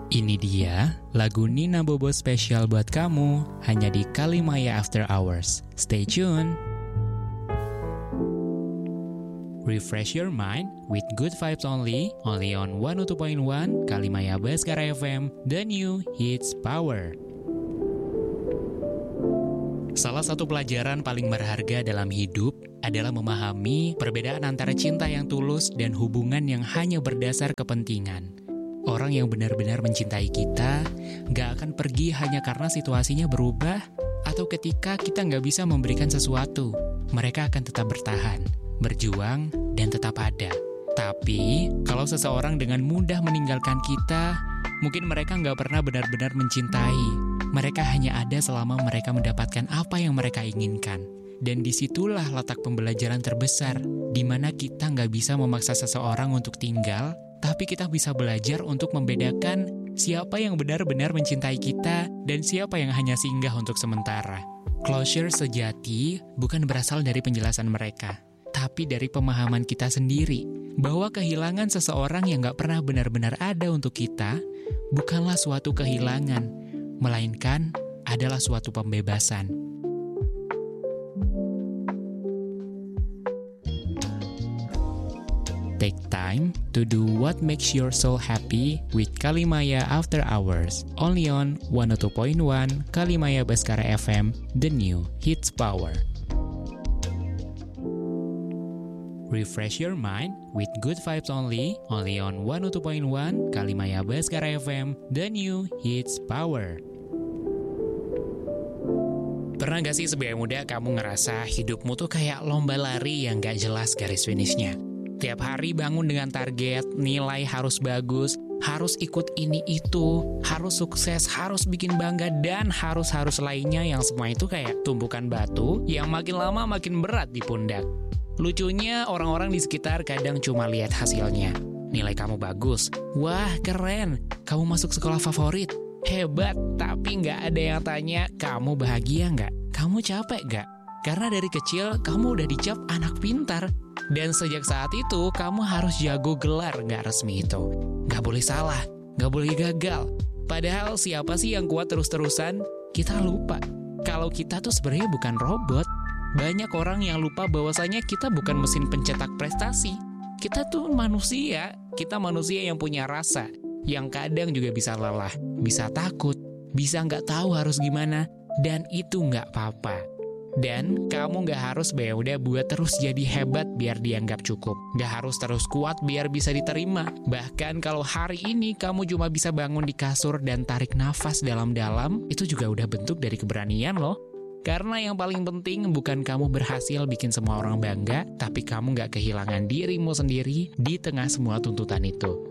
Ini dia lagu Nina Bobo spesial buat kamu hanya di Kalimaya After Hours. Stay tune. Refresh your mind with good vibes only on 102.1 Kalimaya Baskara FM, the new hits power. Salah satu pelajaran paling berharga dalam hidup adalah memahami perbedaan antara cinta yang tulus dan hubungan yang hanya berdasar kepentingan. Orang yang benar-benar mencintai kita gak akan pergi hanya karena situasinya berubah atau ketika kita gak bisa memberikan sesuatu. Mereka akan tetap bertahan, berjuang, dan tetap ada. Tapi, kalau seseorang dengan mudah meninggalkan kita, mungkin mereka gak pernah benar-benar mencintai. Mereka hanya ada selama mereka mendapatkan apa yang mereka inginkan. Dan disitulah letak pembelajaran terbesar, di mana kita gak bisa memaksa seseorang untuk tinggal, tapi kita bisa belajar untuk membedakan siapa yang benar-benar mencintai kita dan siapa yang hanya singgah untuk sementara. Closure sejati bukan berasal dari penjelasan mereka, tapi dari pemahaman kita sendiri, bahwa kehilangan seseorang yang gak pernah benar-benar ada untuk kita, bukanlah suatu kehilangan, melainkan adalah suatu pembebasan. Take time to do what makes your soul happy with Kalimaya After Hours, only on 102.1 Kalimaya Baskara FM, the new hits power. Refresh your mind with good vibes only on 102.1 Kalimaya Baskara FM, the new hits power. Pernah gak sih sebagai muda kamu ngerasa hidupmu tuh kayak lomba lari yang gak jelas garis finishnya? Tiap hari bangun dengan target, nilai harus bagus, harus ikut ini itu, harus sukses, harus bikin bangga, dan harus lainnya yang semua itu kayak tumpukan batu yang makin lama makin berat di pundak. Lucunya orang-orang di sekitar kadang cuma lihat hasilnya. Nilai kamu bagus, wah keren, kamu masuk sekolah favorit, hebat, tapi nggak ada yang tanya kamu bahagia nggak, kamu capek nggak? Karena dari kecil kamu udah dicap anak pintar. Dan sejak saat itu, kamu harus jago gelar nggak resmi itu. Nggak boleh salah, nggak boleh gagal. Padahal siapa sih yang kuat terus-terusan? Kita lupa. Kalau kita tuh sebenarnya bukan robot. Banyak orang yang lupa bahwasanya kita bukan mesin pencetak prestasi. Kita tuh manusia. Kita manusia yang punya rasa. Yang kadang juga bisa lelah, bisa takut, bisa nggak tahu harus gimana. Dan itu nggak apa-apa. Dan kamu gak harus udah buat terus jadi hebat biar dianggap cukup. Gak harus terus kuat biar bisa diterima. Bahkan kalau hari ini kamu cuma bisa bangun di kasur dan tarik nafas dalam-dalam, itu juga udah bentuk dari keberanian loh. Karena yang paling penting bukan kamu berhasil bikin semua orang bangga, tapi kamu gak kehilangan dirimu sendiri di tengah semua tuntutan itu.